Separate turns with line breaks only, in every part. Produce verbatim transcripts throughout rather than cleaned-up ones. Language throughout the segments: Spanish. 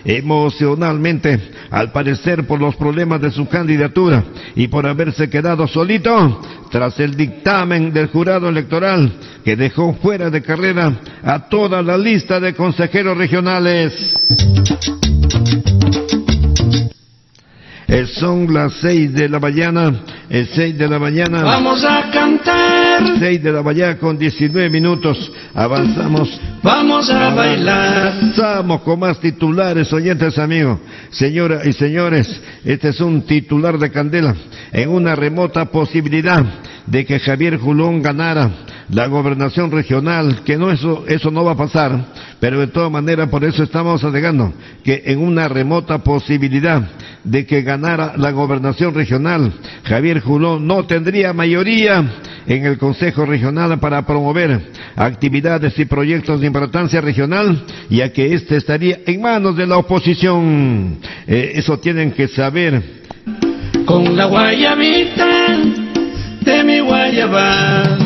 emocionalmente, al parecer por los problemas de su candidatura y por haberse quedado solito tras el dictamen del jurado electoral que dejó fuera de carrera a toda la lista de consejeros regionales. Eh, son las seis de la mañana, el seis de la mañana.
Vamos a cantar.
Seis de la mañana con diecinueve minutos. Avanzamos.
Vamos a bailar.
Avanzamos con más titulares, oyentes amigos. Señoras y señores, este es un titular de Candela. En una remota posibilidad de que Javier Julón ganara la gobernación regional, que no eso, eso no va a pasar, pero de todas maneras por eso estamos alegando que en una remota posibilidad de que ganara la gobernación regional, Javier Julón no tendría mayoría en el Consejo Regional para promover actividades y proyectos de importancia regional, ya que este estaría en manos de la oposición. Eh, eso tienen que saber.
Con la guayabita de mi guayaba.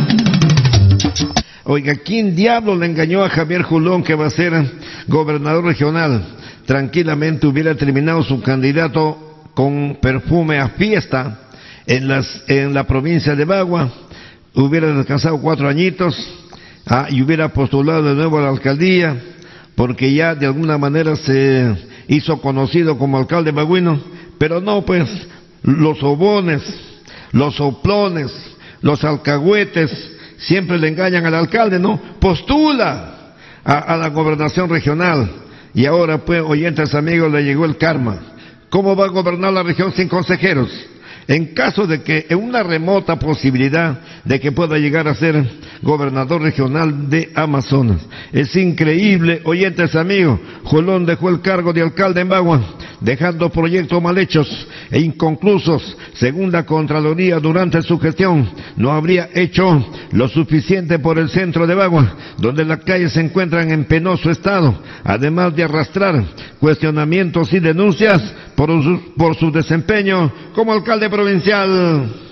Oiga, ¿quién diablo le engañó a Javier Julón que va a ser gobernador regional? Tranquilamente hubiera terminado su candidato con perfume a fiesta en las en la provincia de Bagua, hubiera descansado cuatro añitos ah, y hubiera postulado de nuevo a la alcaldía, porque ya de alguna manera se hizo conocido como alcalde bagüino, pero no, pues los sobones, los soplones, los alcahuetes siempre le engañan al alcalde, ¿no? Postula a, a la gobernación regional y ahora, pues, oyentes amigos, le llegó el karma. ¿Cómo va a gobernar la región sin consejeros? En caso de que, en una remota posibilidad de que pueda llegar a ser gobernador regional de Amazonas. Es increíble, oyentes amigos, Julón dejó el cargo de alcalde en Bagua, dejando proyectos mal hechos e inconclusos. Según la Contraloría, durante su gestión no habría hecho lo suficiente por el centro de Bagua, donde las calles se encuentran en penoso estado, además de arrastrar cuestionamientos y denuncias por su, por su desempeño como alcalde provincial.